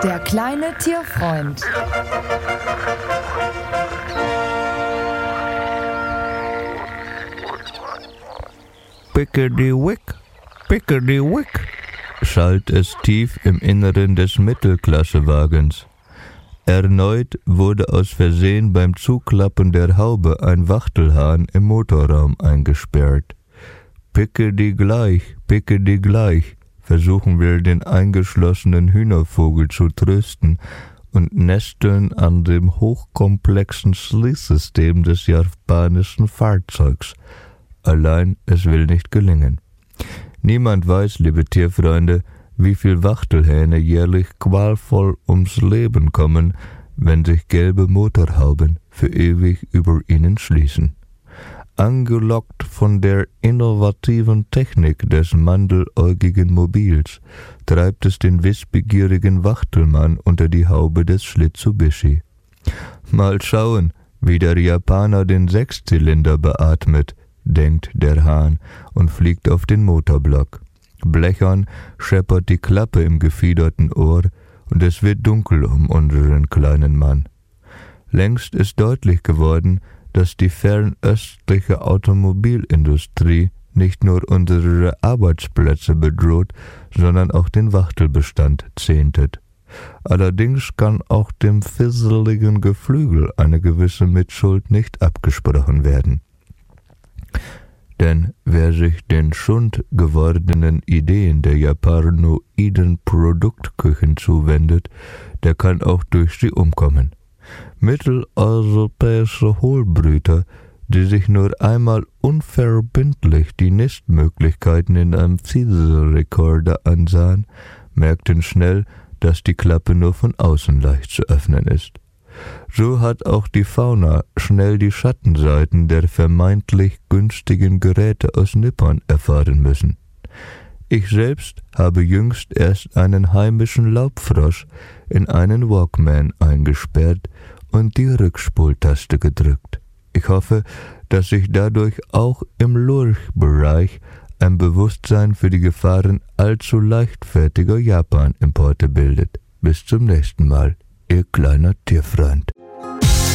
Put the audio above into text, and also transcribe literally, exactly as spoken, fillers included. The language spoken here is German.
Der kleine Tierfreund. Pickedy-wick, pickedy-wick, schallt es tief im Inneren des Mittelklassewagens. Erneut wurde aus Versehen beim Zuklappen der Haube ein Wachtelhahn im Motorraum eingesperrt. Pickedy gleich, pickedy gleich, versuchen wir den eingeschlossenen Hühnervogel zu trösten und nesteln an dem hochkomplexen Schließsystem des japanischen Fahrzeugs. Allein es will nicht gelingen. Niemand weiß, liebe Tierfreunde, wie viel Wachtelhähne jährlich qualvoll ums Leben kommen, wenn sich gelbe Motorhauben für ewig über ihnen schließen. Angelockt von der innovativen Technik des mandeläugigen Mobils treibt es den wissbegierigen Wachtelmann unter die Haube des Schlitzubishi. Mal schauen, wie der Japaner den Sechszylinder beatmet, denkt der Hahn und fliegt auf den Motorblock. Blechern scheppert die Klappe im gefiederten Ohr und es wird dunkel um unseren kleinen Mann. Längst ist deutlich geworden, dass die fernöstliche Automobilindustrie nicht nur unsere Arbeitsplätze bedroht, sondern auch den Wachtelbestand zehntet. Allerdings kann auch dem fisseligen Geflügel eine gewisse Mitschuld nicht abgesprochen werden. Denn wer sich den Schund gewordenen Ideen der japanoiden Produktküchen zuwendet, der kann auch durch sie umkommen. Mitteleuropäische Hohlbrüter, die sich nur einmal unverbindlich die Nistmöglichkeiten in einem Zielrekorder ansahen, merkten schnell, dass die Klappe nur von außen leicht zu öffnen ist. So hat auch die Fauna schnell die Schattenseiten der vermeintlich günstigen Geräte aus Nippon erfahren müssen. Ich selbst habe jüngst erst einen heimischen Laubfrosch in einen Walkman eingesperrt und die Rückspultaste gedrückt. Ich hoffe, dass sich dadurch auch im Lurchbereich ein Bewusstsein für die Gefahren allzu leichtfertiger Japan-Importe bildet. Bis zum nächsten Mal, Ihr kleiner Tierfreund.